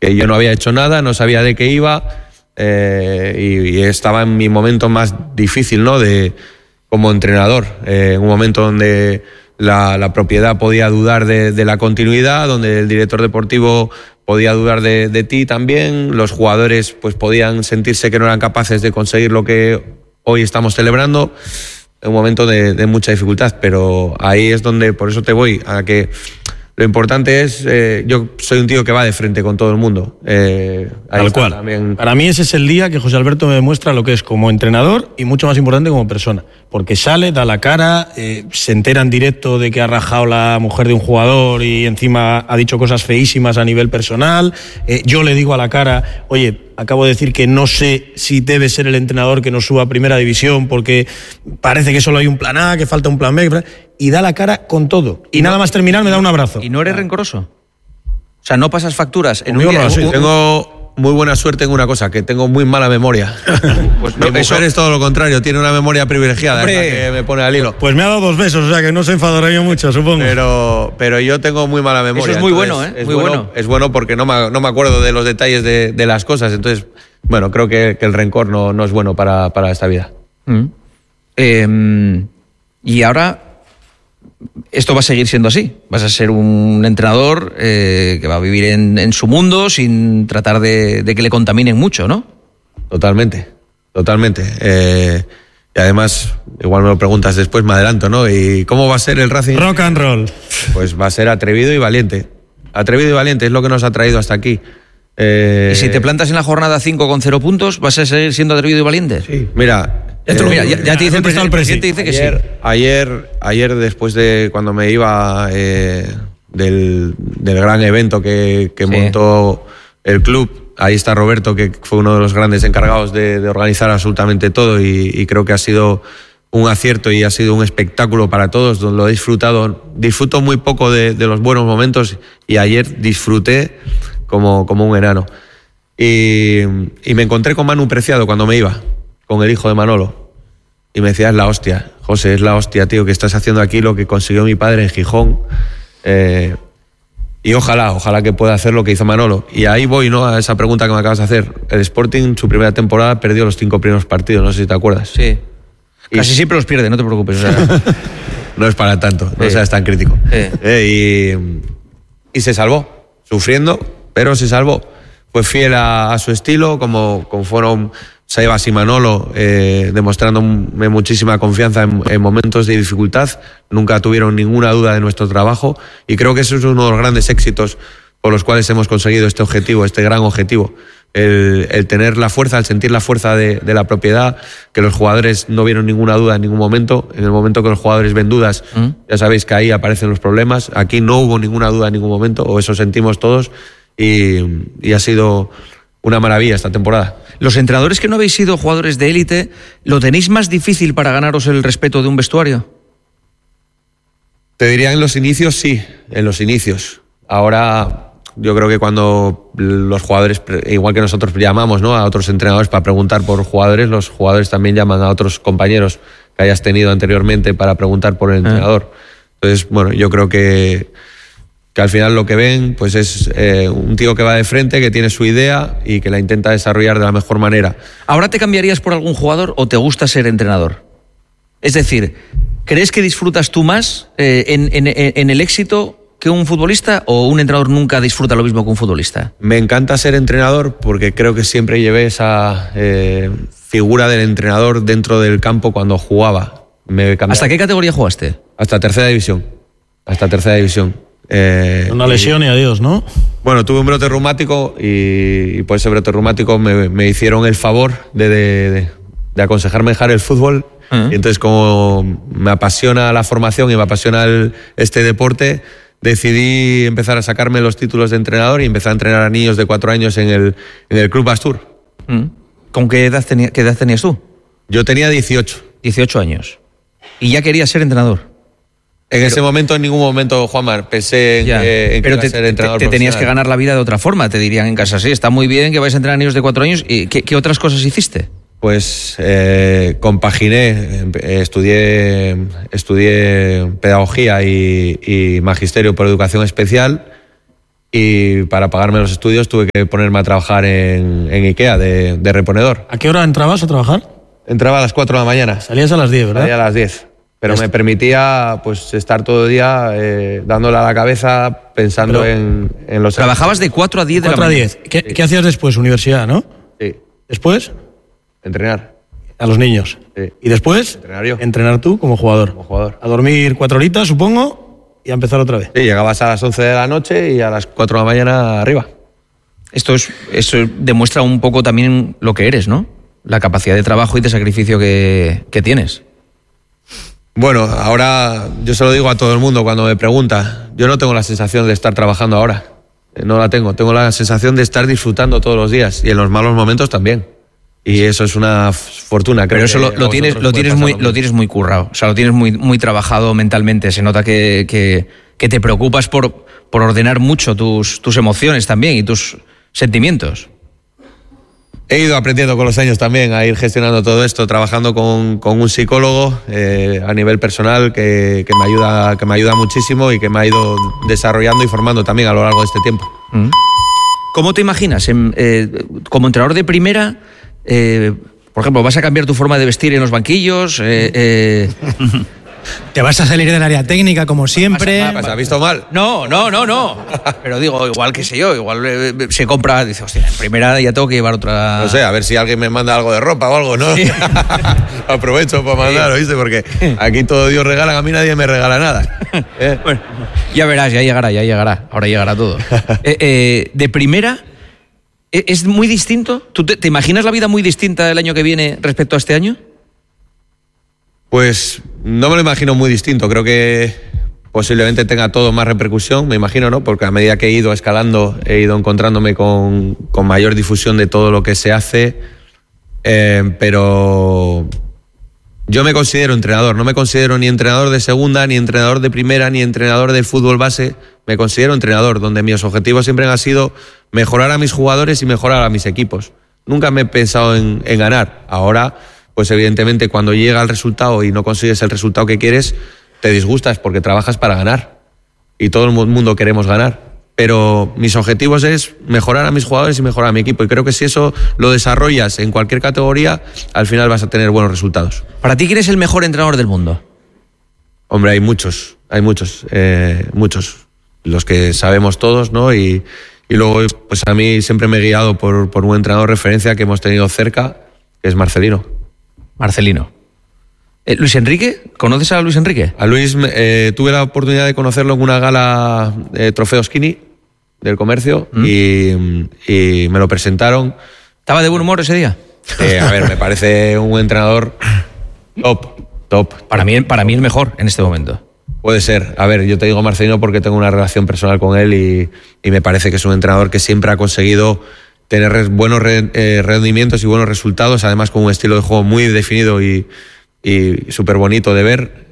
que yo no había hecho nada, no sabía de qué iba, y estaba en mi momento más difícil, ¿no? Como entrenador, en un momento donde la propiedad podía dudar de la continuidad, donde el director deportivo podía dudar de ti también, los jugadores pues podían sentirse que no eran capaces de conseguir lo que hoy estamos celebrando, en un momento de mucha dificultad, pero ahí es donde, por eso te voy, a que lo importante es, yo soy un tío que va de frente con todo el mundo. Tal cual. También. Para mí ese es el día que José Alberto me demuestra lo que es como entrenador y mucho más importante como persona. Porque sale, da la cara, se entera en directo de que ha rajado la mujer de un jugador y encima ha dicho cosas feísimas a nivel personal. Yo le digo a la cara, oye, acabo de decir que no sé si debe ser el entrenador que nos suba a primera división porque parece que solo hay un plan A, que falta un plan B, y da la cara con todo. Y nada más terminar me da un abrazo. ¿Y no eres rencoroso? O sea, ¿no pasas facturas en un día? No, sí. Tengo muy buena suerte en una cosa, que tengo muy mala memoria. Pues mi mujer es todo lo contrario, tiene una memoria privilegiada, que me pone al hilo. Pues me ha dado 2 besos, o sea que no se enfadará yo mucho, supongo. Pero yo tengo muy mala memoria. Eso es muy bueno, ¿eh? Es muy bueno. Es bueno porque no me acuerdo de los detalles de las cosas, entonces, bueno, creo que el rencor no es bueno para esta vida. Y ahora esto va a seguir siendo así. Vas a ser un entrenador que va a vivir en su mundo sin tratar de que le contaminen mucho, ¿no? Totalmente. Y además, igual me lo preguntas después, me adelanto, ¿no? ¿Y cómo va a ser el Racing? Rock and roll. Pues va a ser atrevido y valiente. Atrevido y valiente es lo que nos ha traído hasta aquí. ¿Y si te plantas en la jornada 5 con 0 puntos, vas a seguir siendo atrevido y valiente? Sí, mira... ya te dice el presidente dice que sí. Ayer, después de cuando me iba del gran evento que montó el club, ahí está Roberto, que fue uno de los grandes encargados de organizar absolutamente todo, y creo que ha sido un acierto y ha sido un espectáculo para todos. Lo he disfrutado. Disfruto muy poco de los buenos momentos, y ayer disfruté como un enano. Y me encontré con Manu Preciado cuando me iba, con el hijo de Manolo, y me decía, es la hostia, José, es la hostia, tío, que estás haciendo aquí lo que consiguió mi padre en Gijón, y ojalá que pueda hacer lo que hizo Manolo. Y ahí voy, ¿no?, a esa pregunta que me acabas de hacer. El Sporting, su primera temporada, perdió los 5 primeros partidos, no sé si te acuerdas. Sí. Casi siempre los pierde, no te preocupes. O sea. No es para tanto, no seas tan crítico. Y se salvó, sufriendo, pero se salvó. Fue fiel a su estilo, como fueron Sebas y Manolo, demostrándome muchísima confianza en momentos de dificultad. Nunca tuvieron ninguna duda de nuestro trabajo, y creo que eso es uno de los grandes éxitos por los cuales hemos conseguido este objetivo, este gran objetivo. El tener la fuerza, el sentir la fuerza de la propiedad, que los jugadores no vieron ninguna duda en ningún momento. En el momento que los jugadores ven dudas, ya sabéis que ahí aparecen los problemas. Aquí no hubo ninguna duda en ningún momento, o eso sentimos todos, y ha sido una maravilla esta temporada. Los entrenadores que no habéis sido jugadores de élite, ¿lo tenéis más difícil para ganaros el respeto de un vestuario? Te diría en los inicios, sí, en los inicios. Ahora yo creo que cuando los jugadores, igual que nosotros llamamos, ¿no?, a otros entrenadores para preguntar por jugadores, los jugadores también llaman a otros compañeros que hayas tenido anteriormente para preguntar por el entrenador. Entonces, bueno, yo creo que al final lo que ven pues es un tío que va de frente, que tiene su idea y que la intenta desarrollar de la mejor manera. ¿Ahora te cambiarías por algún jugador o te gusta ser entrenador? Es decir, ¿crees que disfrutas tú más en el éxito que un futbolista, o un entrenador nunca disfruta lo mismo que un futbolista? Me encanta ser entrenador porque creo que siempre llevé esa figura del entrenador dentro del campo cuando jugaba. ¿Hasta qué categoría jugaste? Hasta tercera división. Una lesión y adiós, ¿no? Bueno, tuve un brote reumático y por ese brote reumático me hicieron el favor de aconsejarme dejar el fútbol. Y entonces, como me apasiona la formación y me apasiona este deporte, decidí empezar a sacarme los títulos de entrenador y empecé a entrenar a niños de 4 años en el Club Astur. ¿Con qué edad tenías tú? Yo tenía 18. 18 años. ¿Y ya querías ser entrenador? Ese momento, en ningún momento, Juanmar, pensé en que iba a ser entrenador te tenías que ganar la vida de otra forma, te dirían en casa. Sí, está muy bien que vais a entrenar a niños de 4 años. ¿Y qué otras cosas hiciste? Pues compaginé, estudié pedagogía y magisterio por educación especial, y para pagarme los estudios tuve que ponerme a trabajar en IKEA de reponedor. ¿A qué hora entrabas a trabajar? Entraba a las 4 de la mañana. Salías a las 10, ¿verdad? Salía a las 10. Pero me permitía pues estar todo el día dándole a la cabeza, pensando en los... Trabajabas de 4 a 10 de la mañana. 4 a 10. ¿Qué hacías después? Universidad, ¿no? Sí. ¿Después? Entrenar. A los niños. Sí. ¿Y después? Entrenar yo. Entrenar tú como jugador. Como jugador. A dormir 4 horitas, supongo, y a empezar otra vez. Sí, llegabas a las 11 de la noche y a las 4 de la mañana arriba. Esto demuestra un poco también lo que eres, ¿no? La capacidad de trabajo y de sacrificio que tienes. Bueno, ahora yo se lo digo a todo el mundo cuando me pregunta. Yo no tengo la sensación de estar trabajando ahora. No la tengo. Tengo la sensación de estar disfrutando todos los días y en los malos momentos también. Y eso es una fortuna. Pero eso lo tienes muy currado. O sea, lo tienes muy trabajado mentalmente. Se nota que te preocupas por ordenar mucho tus emociones también y tus sentimientos. He ido aprendiendo con los años también a ir gestionando todo esto, trabajando con un psicólogo a nivel personal que me ayuda muchísimo y que me ha ido desarrollando y formando también a lo largo de este tiempo. ¿Cómo te imaginas? Como entrenador de primera, por ejemplo, ¿vas a cambiar tu forma de vestir en los banquillos? Te vas a salir del área técnica como siempre. ¿Has visto mal? No. Pero digo, igual que sé yo, igual se compra, dice, hostia, en primera ya tengo que llevar otra... No sé, a ver si alguien me manda algo de ropa o algo, ¿no? Sí. Aprovecho para mandar, ¿oíste? Porque aquí todo Dios regala, a mí nadie me regala nada. Bueno, ya verás, ya llegará. Ahora llegará todo. De primera, ¿es muy distinto? ¿Tú te imaginas la vida muy distinta el año que viene respecto a este año? Pues no me lo imagino muy distinto. Creo que posiblemente tenga todo más repercusión, me imagino, ¿no? Porque a medida que he ido escalando, he ido encontrándome con mayor difusión de todo lo que se hace. Pero yo me considero entrenador. No me considero ni entrenador de segunda, ni entrenador de primera, ni entrenador de fútbol base. Me considero entrenador, donde mis objetivos siempre han sido mejorar a mis jugadores y mejorar a mis equipos. Nunca me he pensado en ganar. Ahora, pues evidentemente cuando llega el resultado y no consigues el resultado que quieres, te disgustas porque trabajas para ganar. Y todo el mundo queremos ganar. Pero mis objetivos es mejorar a mis jugadores y mejorar a mi equipo. Y creo que si eso lo desarrollas en cualquier categoría, al final vas a tener buenos resultados. ¿Para ti quién es el mejor entrenador del mundo? Hombre, hay muchos. Los que sabemos todos, ¿no? Y luego, pues a mí siempre me he guiado por un entrenador de referencia que hemos tenido cerca, que es Marcelino. ¿Luis Enrique? ¿Conoces a Luis Enrique? A Luis tuve la oportunidad de conocerlo en una gala Trofeo Skinny del comercio y me lo presentaron. ¿Estaba de buen humor ese día? A ver, me parece un entrenador top. Para mí el mejor en este momento. Puede ser. A ver, yo te digo Marcelino porque tengo una relación personal con él y me parece que es un entrenador que siempre ha conseguido tener buenos rendimientos y buenos resultados, además con un estilo de juego muy definido y súper bonito de ver.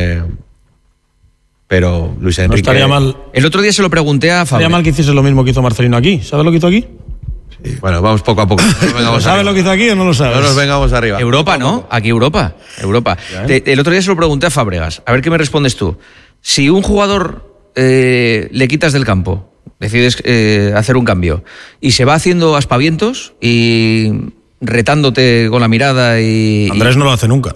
Pero Luis Enrique... No estaría mal. El otro día se lo pregunté a Fabio. Estaría mal que hiciese lo mismo que hizo Marcelino aquí. ¿Sabes lo que hizo aquí? Sí. Bueno, vamos poco a poco. ¿Sabes lo que hizo aquí o no lo sabes? No nos vengamos arriba. Europa, ¿no? Aquí Europa. El otro día se lo pregunté a Fábregas. A ver qué me respondes tú. Si un jugador le quitas del campo, decides hacer un cambio y se va haciendo aspavientos y retándote con la mirada y... Andrés no lo hace nunca.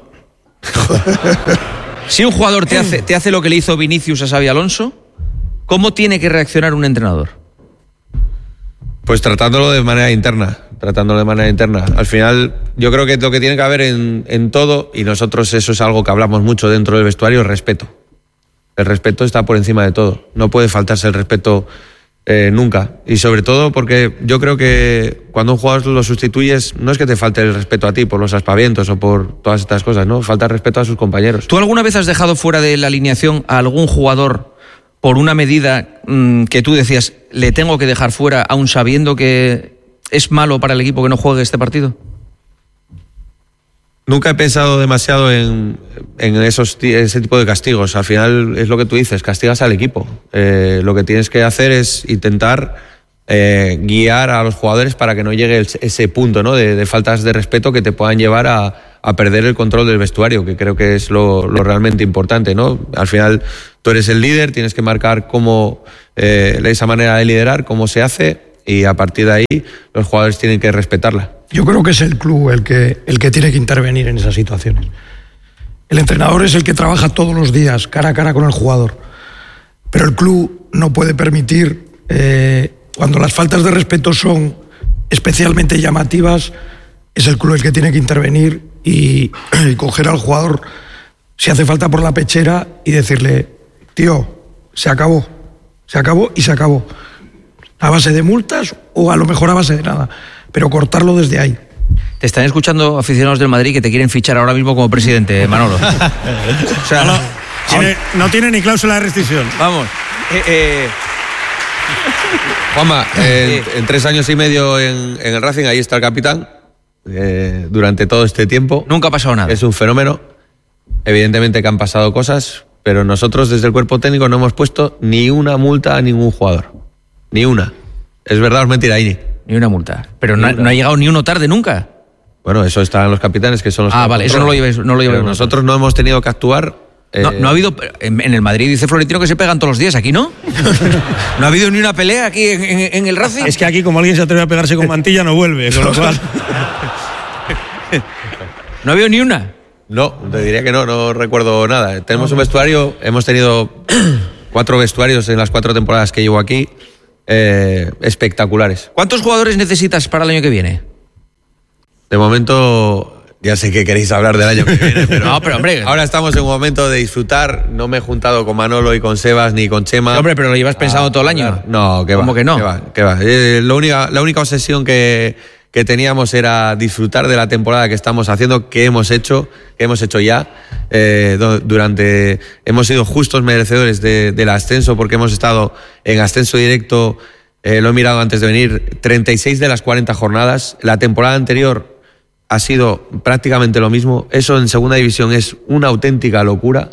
Si un jugador te hace lo que le hizo Vinicius a Xabi Alonso, ¿cómo tiene que reaccionar un entrenador? Pues tratándolo de manera interna. Al final, yo creo que lo que tiene que haber en todo, y nosotros eso es algo que hablamos mucho dentro del vestuario, es respeto. El respeto está por encima de todo. No puede faltarse el respeto nunca. Y sobre todo porque yo creo que cuando un jugador lo sustituyes, no es que te falte el respeto a ti por los aspavientos o por todas estas cosas, ¿no? Falta respeto a sus compañeros. ¿Tú alguna vez has dejado fuera de la alineación a algún jugador por una medida que tú decías, le tengo que dejar fuera, aun sabiendo que es malo para el equipo que no juegue este partido? Nunca he pensado demasiado en ese tipo de castigos. Al final es lo que tú dices, castigas al equipo. Lo que tienes que hacer es intentar guiar a los jugadores para que no llegue ese punto, ¿no? de faltas de respeto que te puedan llevar a perder el control del vestuario, que creo que es lo realmente importante, ¿no? Al final tú eres el líder, tienes que marcar esa manera de liderar, cómo se hace, y a partir de ahí los jugadores tienen que respetarla. Yo creo que es el club el que tiene que intervenir en esas situaciones. El entrenador es el que trabaja todos los días, cara a cara con el jugador. Pero el club no puede permitir, cuando las faltas de respeto son especialmente llamativas, es el club el que tiene que intervenir y coger al jugador, si hace falta, por la pechera y decirle: tío, se acabó y se acabó. A base de multas o a lo mejor a base de nada, pero cortarlo desde ahí. Te están escuchando aficionados del Madrid que te quieren fichar ahora mismo como presidente, Manolo. O sea, no tiene ni cláusula de rescisión. Vamos. Juanma, en 3 años y medio en el Racing, ahí está el capitán, durante todo este tiempo. Nunca ha pasado nada. Es un fenómeno. Evidentemente que han pasado cosas, pero nosotros desde el cuerpo técnico no hemos puesto ni una multa a ningún jugador. Ni una. ¿Es verdad o es mentira, Iñi? Ni una multa. Pero no ha llegado ni uno tarde nunca. Bueno, eso estarán los capitanes, que son los que vale, eso no lo lleváis. Nosotros no hemos tenido que actuar. No ha habido. En el Madrid dice Florentino que se pegan todos los días, aquí no. No ha habido ni una pelea aquí en el Racing. Es que aquí, como alguien se atreve a pegarse con Mantilla, no vuelve, con lo cual. ¿No ha habido ni una? No, te diría que no recuerdo nada. Tenemos un vestuario, hemos tenido 4 vestuarios en las 4 temporadas que llevo aquí, espectaculares. ¿Cuántos jugadores necesitas para el año que viene? De momento, ya sé que queréis hablar del año que viene, pero, no, pero hombre, ahora estamos en un momento de disfrutar. No me he juntado con Manolo y con Sebas ni con Chema. No, hombre, pero lo llevas pensado todo el año. No, que va. ¿Cómo que no? Que va. La única obsesión que teníamos era disfrutar de la temporada que estamos haciendo, que hemos hecho ya. Hemos sido justos merecedores del ascenso, porque hemos estado en ascenso directo, lo he mirado antes de venir, 36 de las 40 jornadas. La temporada anterior ha sido prácticamente lo mismo. Eso en segunda división es una auténtica locura,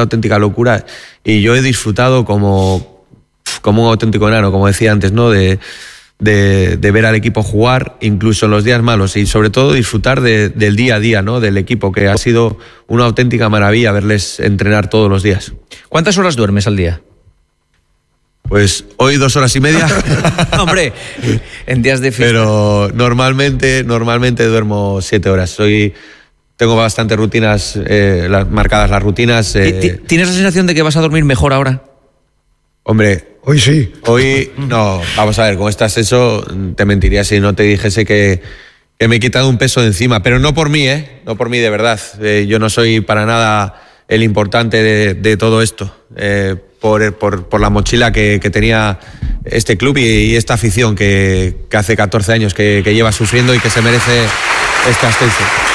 y yo he disfrutado como un auténtico enano, como decía antes, ¿no? De ver al equipo jugar, incluso en los días malos, y sobre todo disfrutar del día a día, ¿no? Del equipo, que ha sido una auténtica maravilla verles entrenar todos los días. ¿Cuántas horas duermes al día? Pues hoy 2 horas y media. Hombre, en días de fiesta. Pero normalmente duermo 7 horas. Tengo bastantes rutinas, marcadas las rutinas. ¿Tienes la sensación de que vas a dormir mejor ahora? Hombre, hoy sí. Hoy no, vamos a ver, con este ascenso te mentiría si no te dijese que me he quitado un peso de encima, pero no por mí, no por mí, de verdad. Yo no soy para nada el importante de todo esto, por la mochila que tenía este club y esta afición que hace 14 años que lleva sufriendo y que se merece este ascenso.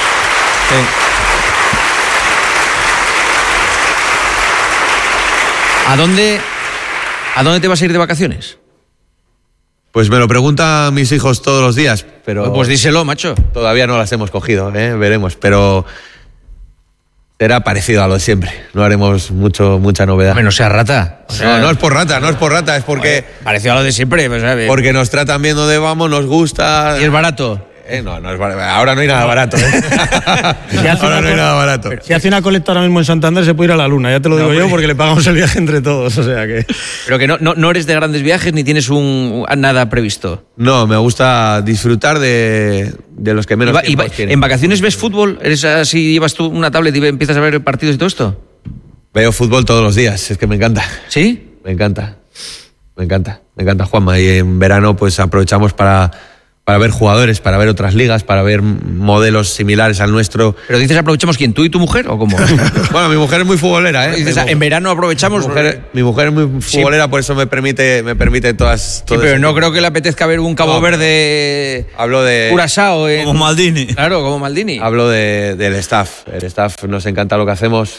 ¿A dónde te vas a ir de vacaciones? Pues me lo preguntan mis hijos todos los días, pero... Pues díselo, macho. Todavía no las hemos cogido, veremos, pero será parecido a lo de siempre. No haremos mucha novedad. Hombre, no sea rata. O sea, no es por rata, es porque... Parecido a lo de siempre, pues, ¿sabes? Porque nos tratan bien donde vamos, nos gusta... Y es barato. No es barato. Ahora no hay nada barato. Ahora no hay nada barato. Si hace una colecta ahora mismo en Santander, se puede ir a la luna, ya te lo digo yo, porque le pagamos el viaje entre todos, o sea que... Pero que no eres de grandes viajes ni tienes nada previsto. No, me gusta disfrutar de los que menos tiempo tienen. ¿En vacaciones ves fútbol? ¿Eres así, llevas tú una tablet y empiezas a ver partidos y todo esto? Veo fútbol todos los días, es que me encanta. ¿Sí? Me encanta, Juanma, y en verano pues aprovechamos para ver jugadores, para ver otras ligas, para ver modelos similares al nuestro. ¿Pero dices aprovechamos quién? ¿Tú y tu mujer o cómo? Bueno, mi mujer es muy futbolera, Dices, en verano aprovechamos... Mi mujer es muy futbolera, por eso me permite todas... Sí, pero no creo que le apetezca ver un Cabo Verde... Hablo de... Curazao. Como Maldini. Claro, como Maldini. Hablo del staff. El staff nos encanta lo que hacemos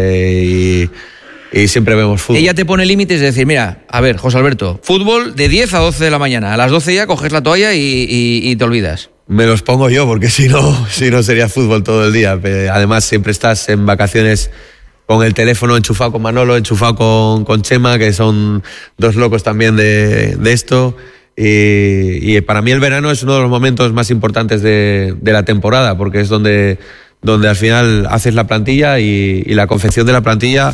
y siempre vemos fútbol. Ella te pone límites de decir, mira, a ver, José Alberto, fútbol de 10 a 12 de la mañana. A las 12 ya coges la toalla y te olvidas. Me los pongo yo, porque si no sería fútbol todo el día. Además, siempre estás en vacaciones con el teléfono enchufado con Manolo, enchufado con Chema, que son 2 locos también de esto. Y para mí el verano es uno de los momentos más importantes de la temporada, porque es donde al final haces la plantilla y la confección de la plantilla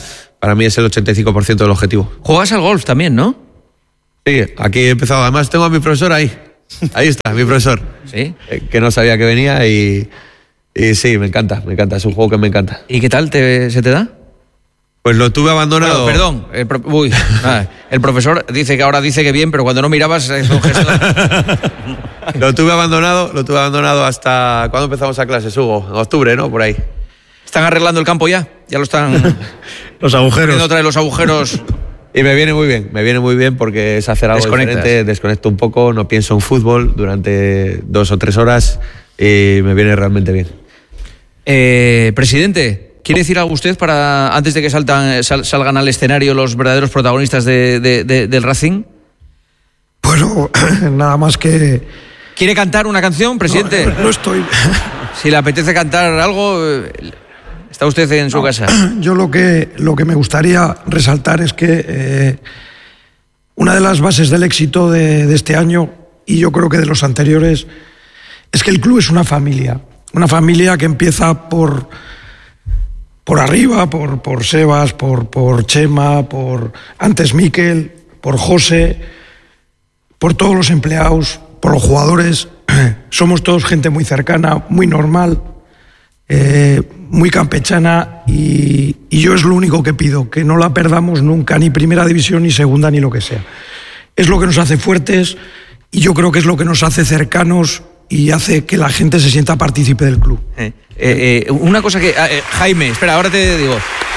para mí es el 85% del objetivo. Juegas al golf también, ¿no? Sí, aquí he empezado. Además tengo a mi profesor ahí. Ahí está, mi profesor. Sí. Que no sabía que venía y sí, me encanta. Es un juego que me encanta. ¿Y qué tal se te da? Pues lo tuve abandonado. Bueno, perdón, el profesor dice que bien, pero cuando no mirabas hizo un gesto. Lo tuve abandonado hasta... ¿Cuándo empezamos a clases, Hugo? En octubre, ¿no? Por ahí. ¿Están arreglando el campo ya? Ya lo están... Los agujeros. Otra de los agujeros... Y me viene muy bien porque es hacer algo diferente, desconecto un poco, no pienso en fútbol durante 2 o 3 horas y me viene realmente bien. Presidente, ¿quiere decir algo usted para antes de que salgan al escenario los verdaderos protagonistas del Racing? Bueno, nada más que... ¿Quiere cantar una canción, presidente? No estoy... Si le apetece cantar algo... ¿Está usted en su casa? Yo lo que me gustaría resaltar es que una de las bases del éxito de este año, y yo creo que de los anteriores, es que el club es una familia que empieza por arriba, por Sebas, por Chema, por antes Miquel, por José, por todos los empleados, por los jugadores. Somos todos gente muy cercana, muy normal, muy campechana y yo es lo único que pido, que no la perdamos nunca, ni primera división, ni segunda, ni lo que sea. Es lo que nos hace fuertes y yo creo que es lo que nos hace cercanos y hace que la gente se sienta partícipe del club. Una cosa que... Jaime, espera, ahora te digo.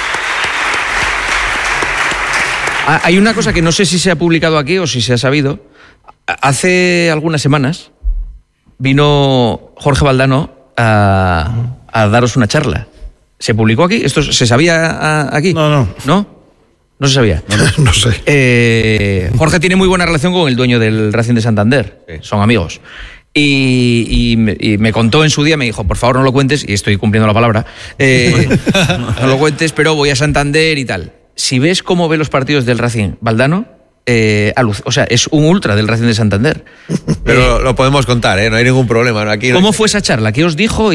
Hay una cosa que no sé si se ha publicado aquí o si se ha sabido. Hace algunas semanas vino Jorge Valdano a daros una charla. ¿Se publicó aquí? ¿Esto se sabía aquí? No. ¿No? No se sabía. No sé. Jorge tiene muy buena relación con el dueño del Racing de Santander. Sí. Son amigos. Y me contó en su día, me dijo, por favor no lo cuentes, y estoy cumpliendo la palabra, no lo cuentes, pero voy a Santander y tal. Si ves cómo ve los partidos del Racing Valdano, o sea, es un ultra del Racing de Santander. Pero lo podemos contar, no hay ningún problema. Aquí ¿Cómo fue esa charla? ¿Qué os dijo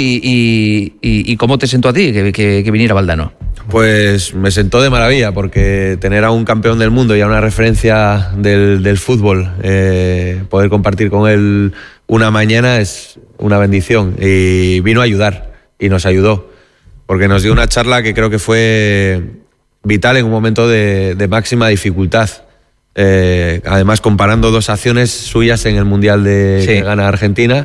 y cómo te sentó a ti que viniera Valdano? Pues me sentó de maravilla, porque tener a un campeón del mundo y a una referencia del fútbol, poder compartir con él una mañana es una bendición. Y vino a ayudar, y nos ayudó, porque nos dio una charla que creo que fue vital en un momento de máxima dificultad. Además comparando 2 acciones suyas en el Mundial que gana Argentina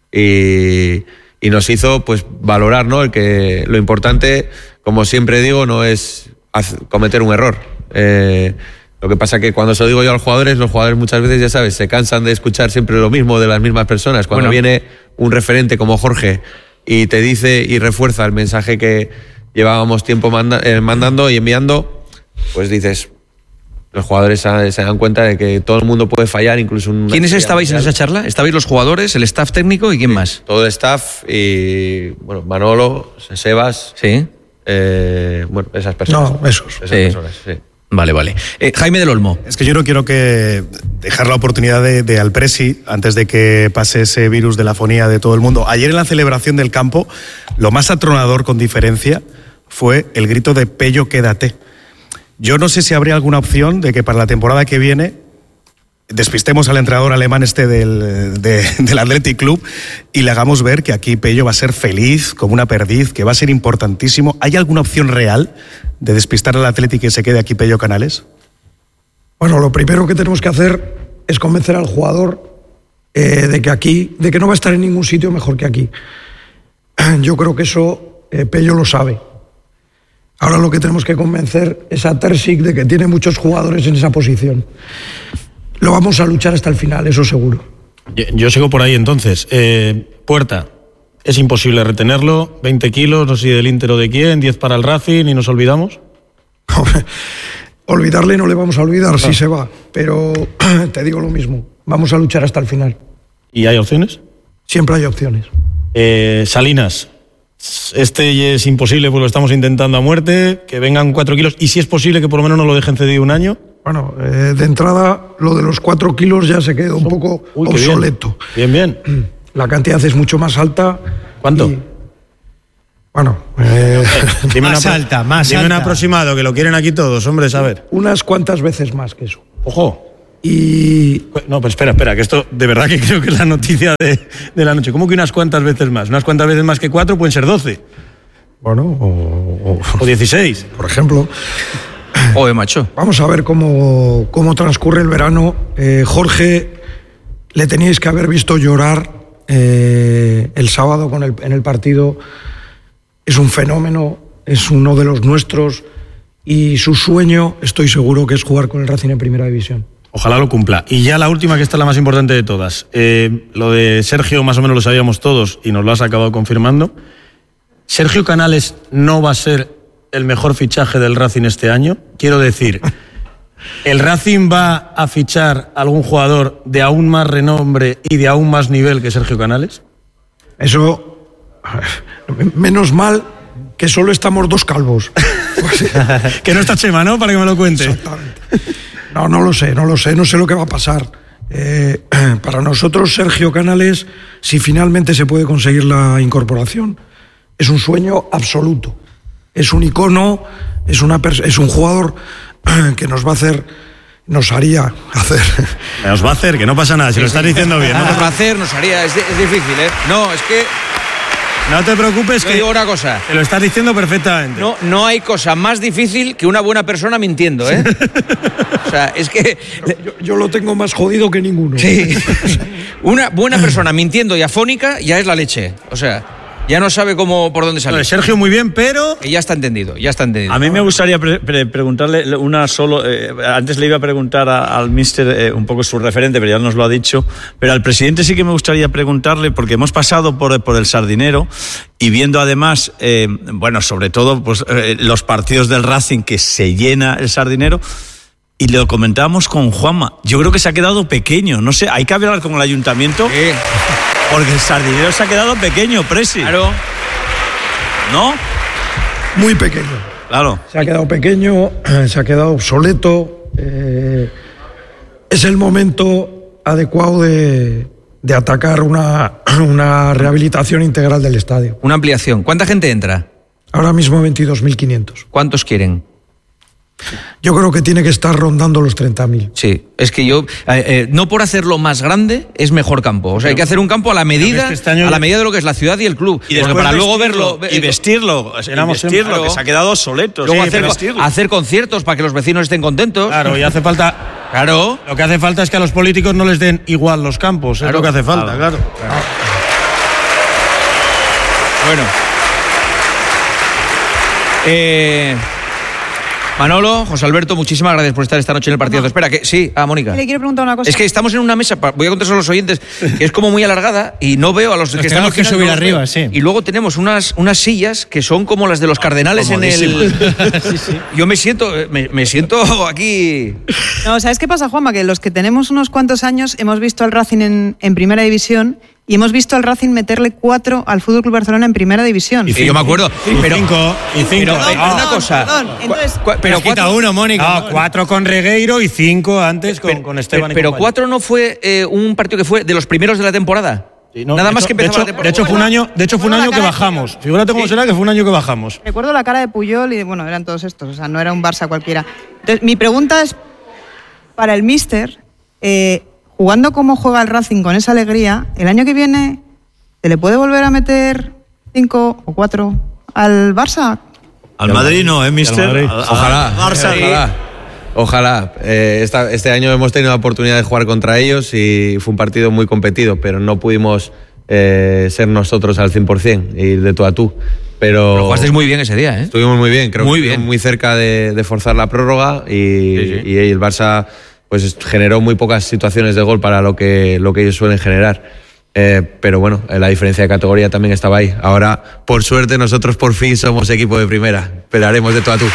y nos hizo pues valorar, ¿no? Lo importante, como siempre digo, no es cometer un error. Lo que pasa que cuando se lo digo yo a los jugadores muchas veces, ya sabes, se cansan de escuchar siempre lo mismo de las mismas personas. Cuando viene un referente como Jorge y te dice y refuerza el mensaje que llevábamos tiempo mandando y enviando, pues dices... Los jugadores se dan cuenta de que todo el mundo puede fallar, incluso ¿Quiénes estabais en esa charla? ¿Estabais los jugadores, el staff técnico y quién más? Todo el staff y, bueno, Manolo, Sebas. Sí. Bueno, esas personas. No, esos. Esas personas, sí. Vale. Jaime del Olmo. Es que yo no quiero dejar la oportunidad de al Presi, antes de que pase ese virus de la afonía de todo el mundo. Ayer en la celebración del campo, lo más atronador con diferencia fue el grito de Pello, quédate. Yo no sé si habría alguna opción de que para la temporada que viene despistemos al entrenador alemán del Athletic Club y le hagamos ver que aquí Pello va a ser feliz como una perdiz, que va a ser importantísimo. ¿Hay alguna opción real de despistar al Athletic y que se quede aquí Pello Canales? Bueno, lo primero que tenemos que hacer es convencer al jugador de que no va a estar en ningún sitio mejor que aquí. Yo creo que eso Pello lo sabe. Ahora lo que tenemos que convencer es a Terzic de que tiene muchos jugadores en esa posición. Lo vamos a luchar hasta el final, eso seguro. Yo sigo por ahí entonces. Puerta, es imposible retenerlo. 20 kilos, no sé si del Inter o de quién, 10 para el Racing y nos olvidamos. Olvidarle no le vamos a olvidar si se va, pero te digo lo mismo, vamos a luchar hasta el final. ¿Y hay opciones? Siempre hay opciones. Salinas. Este es imposible, pues lo estamos intentando a muerte, que vengan 4 kilos, y si es posible que por lo menos nos lo dejen cedido un año. Bueno, de entrada, lo de los 4 kilos ya se quedó un poco obsoleto. Bien. La cantidad es mucho más alta. ¿Cuánto? Bueno, dime más alta. Dime un aproximado, que lo quieren aquí todos, hombre, a ver. unas cuantas veces más que eso. Ojo. Y No, pero espera, que esto de verdad que creo que es la noticia de la noche. ¿Cómo que unas cuantas veces más? Unas cuantas veces más que 4 pueden ser 12. bueno, O 16. por ejemplo, Oye, macho. vamos a ver cómo transcurre el verano. Jorge, le teníais que haber visto llorar el sábado en el partido. Es un fenómeno, es uno de los nuestros y su sueño, estoy seguro, que es jugar con el Racing en Primera División. Ojalá lo cumpla. Y ya la última, que esta es la más importante de todas. Lo de Sergio más o menos lo sabíamos todos y nos lo has acabado confirmando. ¿Sergio Canales no va a ser el mejor fichaje del Racing este año? Quiero decir, ¿el Racing va a fichar a algún jugador de aún más renombre y de aún más nivel que Sergio Canales? Eso, menos mal que solo estamos dos calvos. Que no está Chema, ¿no? Para que me lo cuente. Exactamente. No lo sé, no sé lo que va a pasar. Para nosotros, Sergio Canales, si finalmente se puede conseguir la incorporación, es un sueño absoluto. Es un icono, es un jugador que nos haría hacer. Nos va a hacer, que no pasa nada, si lo estás diciendo bien. Nos va a hacer, nos haría, es difícil, ¿eh? No, es que... No te preocupes, Yo que digo una cosa. te lo estás diciendo perfectamente. No hay cosa más difícil que una buena persona mintiendo, ¿eh? O sea, es que... Yo lo tengo más jodido que ninguno. Sí. Una buena persona mintiendo y afónica ya es la leche. O sea, ya no sabe por dónde salir. Sergio muy bien, pero... Ya está entendido. A mí me gustaría preguntarle una solo... antes le iba a preguntar al míster un poco su referente, pero ya nos lo ha dicho. Pero al presidente sí que me gustaría preguntarle, porque hemos pasado por el Sardinero y viendo además, sobre todo pues, los partidos del Racing que se llena el Sardinero, y lo comentábamos con Juanma. Yo creo que se ha quedado pequeño. No sé, hay que hablar con el ayuntamiento. Sí. Porque el Sardinero se ha quedado pequeño, Presi. Claro. ¿No? Muy pequeño. Claro. Se ha quedado pequeño, se ha quedado obsoleto. Es el momento adecuado de atacar una rehabilitación integral del estadio. Una ampliación. ¿Cuánta gente entra? Ahora mismo 22.500. ¿Cuántos quieren? Yo creo que tiene que estar rondando los 30.000. Sí, es que yo no por hacerlo más grande es mejor campo. O sea, hay que hacer un campo a la medida, a la medida de lo que es la ciudad y el club. Y después para luego verlo y vestirlo, claro. que se ha quedado obsoleto. Luego hacer conciertos para que los vecinos estén contentos. Claro, y hace falta. Claro. Lo que hace falta es que a los políticos no les den igual los campos. Claro. Es lo que hace falta, claro. Bueno. Manolo, José Alberto, muchísimas gracias por estar esta noche en el partido. Espera, que sí, Mónica. Le quiero preguntar una cosa. Es que estamos en una mesa, voy a contar a los oyentes, que es como muy alargada y no veo a los que están al final, subir arriba, sí. Y luego tenemos unas sillas que son como las de los cardenales en el... Sí. Yo me siento aquí... No, ¿sabes qué pasa, Juanma? Que los que tenemos unos cuantos años hemos visto al Racing en Primera División y hemos visto al Racing meterle 4 al FC Barcelona en Primera División. Y yo me acuerdo. Pero 5. Pero una cosa. Entonces, Pero quita uno, Mónica. No, 4 con Regueiro y 5 antes con Esteban. Pero 4 no fue un partido que fue de los primeros de la temporada. Sí, no, Nada más que empezaba la temporada. De hecho, fue un año que bajamos. Figúrate cómo será que fue un año que bajamos. Recuerdo la cara de Puyol y, bueno, eran todos estos. O sea, no era un Barça cualquiera. Entonces, mi pregunta es para el míster, jugando como juega el Racing con esa alegría, el año que viene, ¿se le puede volver a meter 5 o 4 al Barça? Al Madrid no, míster? Ojalá. Barça. Ojalá. Este año hemos tenido la oportunidad de jugar contra ellos y fue un partido muy competido, pero no pudimos ser nosotros al 100%, ir de tú a tú. Pero jugasteis muy bien ese día, ¿eh? Estuvimos muy bien, creo muy que bien. muy cerca de forzar la prórroga y el Barça pues generó muy pocas situaciones de gol para lo que ellos suelen generar. Pero bueno, la diferencia de categoría también estaba ahí. Ahora, por suerte, nosotros por fin somos equipo de primera. Pelearemos de tú a tú.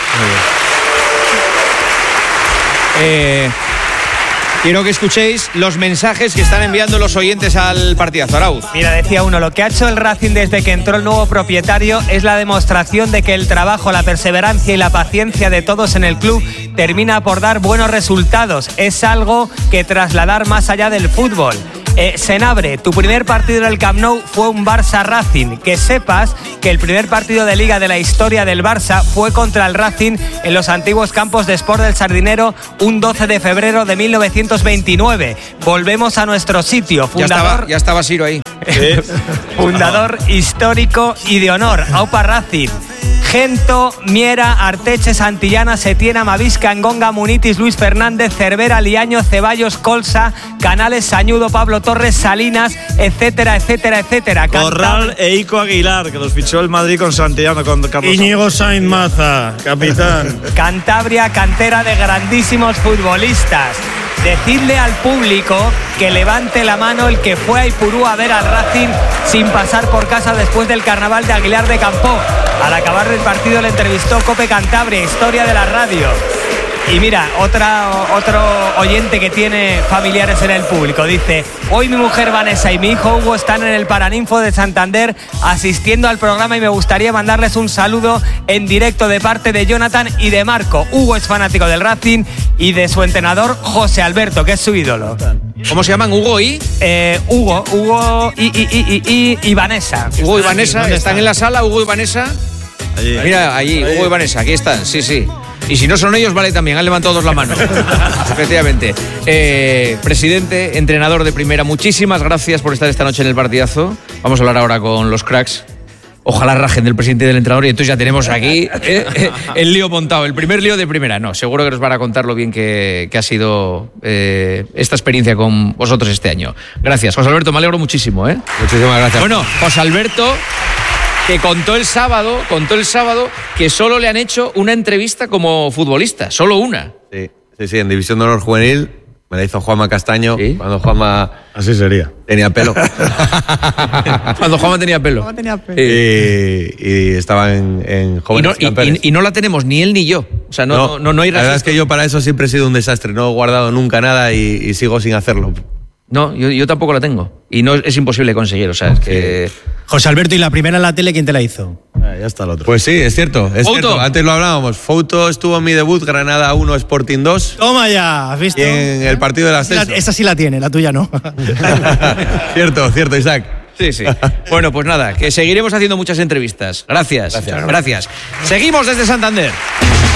Quiero que escuchéis los mensajes que están enviando los oyentes al partidazo. Arauz. Mira, decía uno, lo que ha hecho el Racing desde que entró el nuevo propietario es la demostración de que el trabajo, la perseverancia y la paciencia de todos en el club termina por dar buenos resultados. Es algo que trasladar más allá del fútbol. Senabre, tu primer partido en el Camp Nou fue un Barça-Racing. Que sepas que el primer partido de Liga de la historia del Barça fue contra el Racing en los antiguos campos de Sport del Sardinero un 12 de febrero de 1929. Volvemos a nuestro sitio. Fundador, Ya estaba Siro ahí. fundador histórico y de honor. Aupa Racing. Gento, Miera, Arteche, Santillana, Setiena, Mavisca, Engonga, Munitis, Luis Fernández, Cervera, Liaño, Ceballos, Colsa, Canales, Sañudo, Pablo Torres, Salinas, etcétera, etcétera, etcétera. Corral e Ico Aguilar, que los fichó el Madrid con Santillana, con Carlos. Íñigo Sainz Maza, capitán. Cantabria, cantera de grandísimos futbolistas. Decidle al público que levante la mano el que fue a Ipurú a ver al Racing sin pasar por casa después del carnaval de Aguilar de Campoo. Al acabar el partido le entrevistó Cope Cantabria, historia de la radio. Y mira, otro oyente que tiene familiares en el público dice: hoy mi mujer Vanessa y mi hijo Hugo están en el Paraninfo de Santander asistiendo al programa y me gustaría mandarles un saludo en directo de parte de Jonathan y de Marco. Hugo es fanático del Racing y de su entrenador José Alberto, que es su ídolo. ¿Cómo se llaman? ¿Hugo y? Hugo y Vanessa. Hugo y Vanessa, ¿están en la sala, Hugo y Vanessa? Allí. Mira, allí, Hugo y Vanessa, aquí están, sí. Y si no son ellos, vale también, han levantado todos la mano. Efectivamente. Presidente, entrenador de primera, muchísimas gracias por estar esta noche en el partidazo. Vamos a hablar ahora con los cracks. Ojalá rajen del presidente y del entrenador y entonces ya tenemos aquí el lío montado, el primer lío de primera. No, seguro que nos van a contar lo bien que ha sido esta experiencia con vosotros este año. Gracias, José Alberto, me alegro muchísimo. Muchísimas gracias. Bueno, José Alberto, que contó el sábado que solo le han hecho una entrevista como futbolista, solo una. Sí, en División de Honor Juvenil me la hizo Juanma Castaño, ¿sí? Cuando Juanma Así sería. tenía pelo. Cuando Juanma tenía pelo. Y estaba en Jóvenes Campeones. Y no la tenemos ni él ni yo. O sea, no hay La verdad es que yo para eso siempre he sido un desastre. No he guardado nunca nada y sigo sin hacerlo. No, yo tampoco la tengo. Y no es imposible conseguir, o sea, es que... José Alberto, ¿y la primera en la tele quién te la hizo? Ya está el otro. Pues sí, es cierto. Fouto. Antes lo hablábamos. Fouto estuvo en mi debut, Granada 1, Sporting 2. Toma ya, ¿has visto? Y en el partido del ascenso. Esa sí la tiene, la tuya no. Cierto, Isaac. Sí. Bueno, pues nada, que seguiremos haciendo muchas entrevistas. Gracias. Seguimos desde Santander.